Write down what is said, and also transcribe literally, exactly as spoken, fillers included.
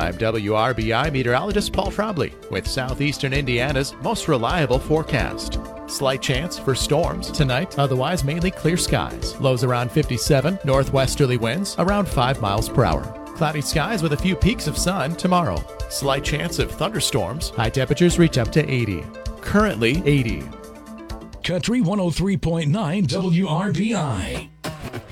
I'm W R B I meteorologist Paul Trombley with southeastern Indiana's most reliable forecast. Slight chance for storms tonight, otherwise mainly clear skies. Lows around fifty-seven, northwesterly winds around five miles per hour. Cloudy skies with a few peaks of sun tomorrow. Slight chance of thunderstorms. High temperatures reach up to eighty. Currently eighty. Country one oh three point nine W R B I.